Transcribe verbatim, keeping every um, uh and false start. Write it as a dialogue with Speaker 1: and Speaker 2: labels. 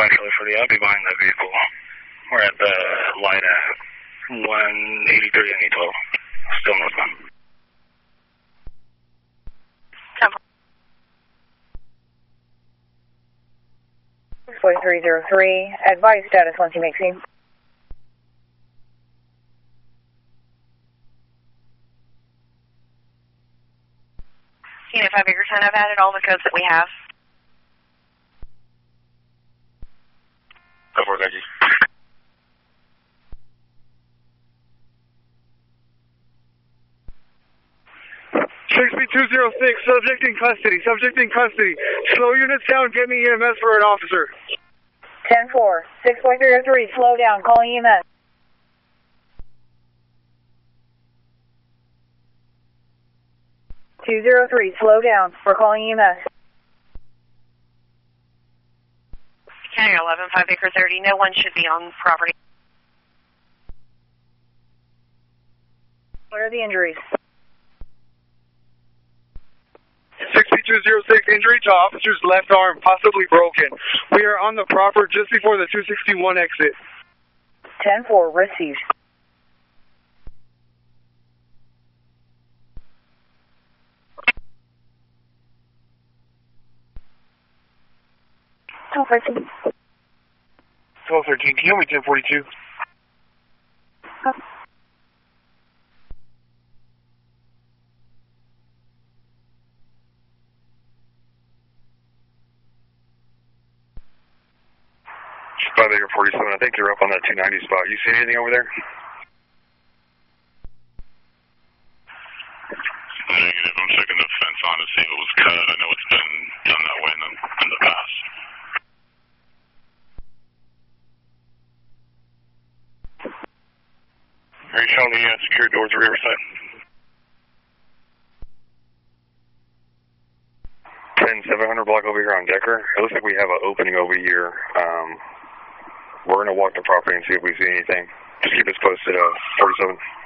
Speaker 1: five Kilo forty, I'll be behind that vehicle. We're at the light at one eighty-three and E twelve, still northbound.
Speaker 2: forty-three oh three, advise status once you make scene.
Speaker 3: Unit five Acre ten, I've added all the codes that we have.
Speaker 1: Go for it, thank you.
Speaker 4: six B two oh six, subject in custody, subject in custody. Slow units down, get me E M S for an officer.
Speaker 2: ten four, six point three oh three, slow down, calling E M S. two oh three, slow down, we're calling E M S.
Speaker 3: County eleven, five Acre thirty, no one should be on property.
Speaker 2: What are the injuries?
Speaker 4: six B two oh six, injury to officer's left arm, possibly broken. We are on the proper just before the two sixty-one exit.
Speaker 2: ten four, received. twelve thirteen.
Speaker 4: twelve thirteen, can you help me ten forty-two?
Speaker 2: Oh.
Speaker 1: five Acre forty-seven, I think you're up on that two ninety spot. You see anything over there?
Speaker 5: Negative. I'm checking the fence on to see if it was cut. I know it's been done that way in the, in the past.
Speaker 1: Are you showing the uh, secured doors at Riverside? ten seven hundred block over here on Decker. It looks like we have an opening over here. Um, we're going to walk the property and see if we see anything. Just keep us posted, uh, forty-seven.